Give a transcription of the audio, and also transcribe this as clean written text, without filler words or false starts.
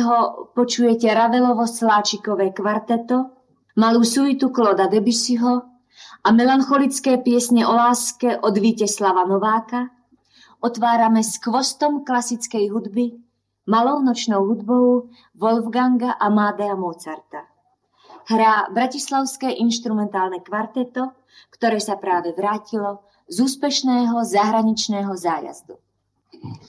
ktorého počujete Ravelovo-Sláčikové kvarteto, malú suitu Clauda Debussyho a melancholické piesne o láske od Víteslava Nováka, otvárame skvostom klasickej hudby, malou nočnou hudbou Wolfganga Amadea Mozarta. Hrá bratislavské inštrumentálne kvarteto, ktoré sa práve vrátilo z úspešného zahraničného zájazdu.